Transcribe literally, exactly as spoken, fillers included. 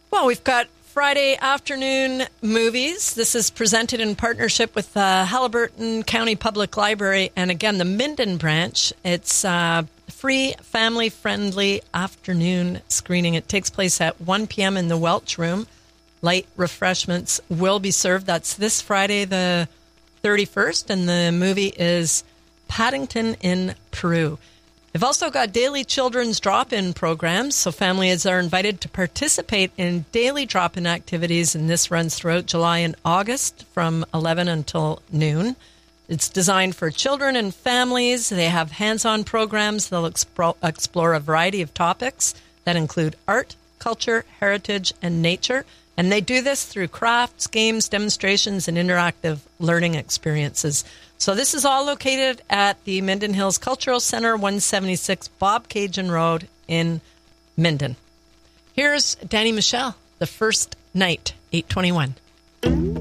Well, we've got Friday afternoon movies. This is presented in partnership with uh, Haliburton County Public Library and, again, the Minden branch. It's uh, free, family-friendly afternoon screening. It takes place at one p.m. in the Welch Room. Light refreshments will be served. That's this Friday, the thirty-first, and the movie is Paddington in Peru. They've also got daily children's drop-in programs, so families are invited to participate in daily drop-in activities, and this runs throughout July and August from eleven until noon. It's designed for children and families. They have hands-on programs. They'll explore, explore a variety of topics that include art, culture, heritage, and nature, and they do this through crafts, games, demonstrations, and interactive learning experiences. So this is all located at the Minden Hills Cultural Center, one seventy-six Bob Cajun Road in Minden. Here's Danny Michel, The First Night, eight twenty-one.